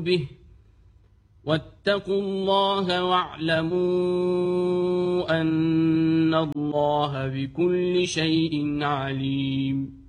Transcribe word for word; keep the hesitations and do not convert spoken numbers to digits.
به واتقوا الله واعلموا أن الله بكل شيء عليم